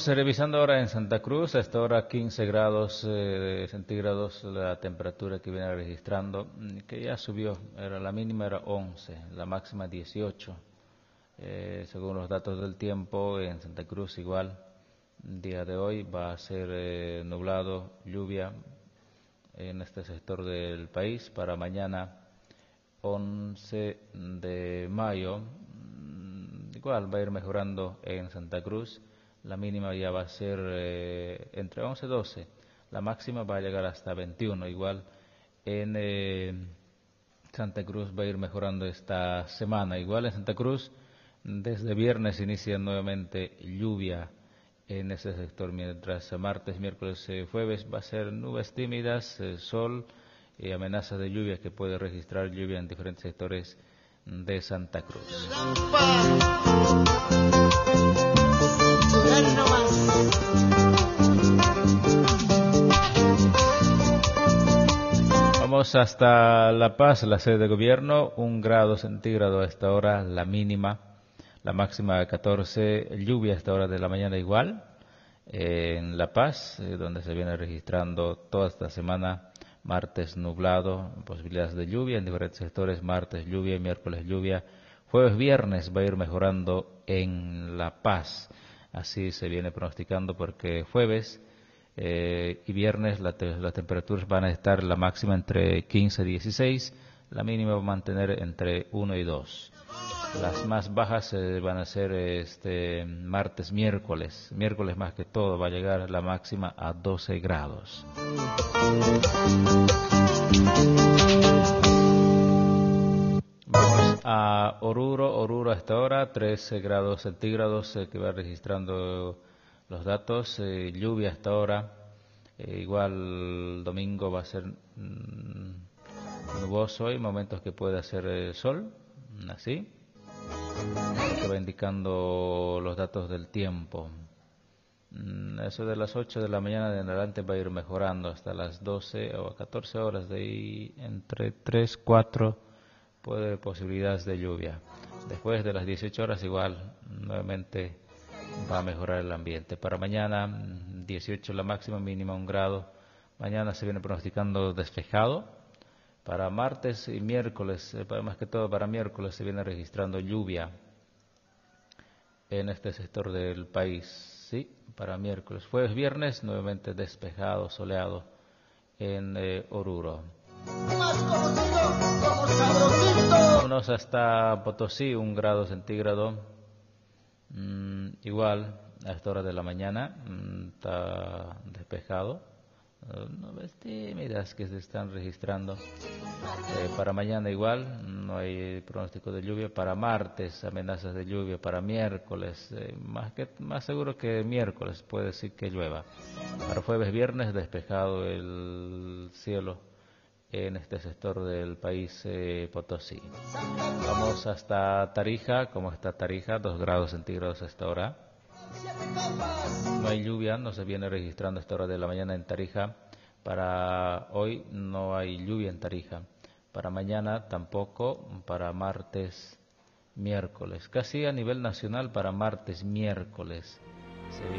Vamos revisando ahora en Santa Cruz, hasta ahora 15 grados centígrados la temperatura que viene registrando, que ya subió, la mínima era 11, la máxima 18. Según los datos del tiempo, en Santa Cruz igual, día de hoy va a ser nublado, lluvia en este sector del país. Para mañana 11 de mayo, igual va a ir mejorando en Santa Cruz. La mínima ya va a ser entre 11 y 12. La máxima va a llegar hasta 21. Igual en Santa Cruz va a ir mejorando esta semana. Igual en Santa Cruz, desde viernes inicia nuevamente lluvia en ese sector, mientras martes, miércoles, jueves va a ser nubes tímidas, sol y amenazas de lluvia que puede registrar lluvia en diferentes sectores de Santa Cruz. Vamos hasta La Paz, la sede de gobierno, 1 grado centígrado a esta hora, la mínima, la máxima 14, lluvia a esta hora de la mañana igual, en La Paz, donde se viene registrando toda esta semana, martes nublado, posibilidades de lluvia en diferentes sectores, martes lluvia, miércoles lluvia, jueves, viernes va a ir mejorando en La Paz, así se viene pronosticando porque jueves y viernes las temperaturas van a estar la máxima entre 15 y 16, la mínima va a mantener entre 1 y 2. Las más bajas van a ser martes, miércoles más que todo va a llegar la máxima a 12 grados. Vamos a Oruro a esta hora, 13 grados centígrados que va registrando los datos, lluvia hasta ahora, igual domingo va a ser nuboso, hay momentos que puede hacer sol, así, que va indicando los datos del tiempo. Eso de las 8 de la mañana en adelante va a ir mejorando hasta las 12 o 14 horas, de ahí entre 3, 4 puede haber posibilidades de lluvia. Después de las 18 horas igual, nuevamente va a mejorar el ambiente. Para mañana, 18 la máxima, mínima 1 grado. Mañana se viene pronosticando despejado. Para martes y miércoles, más que todo para miércoles, se viene registrando lluvia en este sector del país. Sí, para miércoles. Jueves, viernes, nuevamente despejado, soleado en Oruro. Más conocido como Sabrosito. Vámonos hasta Potosí, 1 grado centígrado. Igual a esta hora de la mañana está despejado, nubes tímidas que se están registrando. Para mañana igual no hay pronóstico de lluvia. Para martes amenazas de lluvia. Para miércoles más seguro que miércoles puede ser que llueva. Para jueves, viernes despejado el cielo en este sector del país Potosí. Vamos hasta Tarija. ¿Cómo está Tarija? 2 grados centígrados a esta hora. No hay lluvia, no se viene registrando a esta hora de la mañana en Tarija. Para hoy no hay lluvia en Tarija. Para mañana tampoco. Para martes, miércoles. Casi a nivel nacional para martes, miércoles.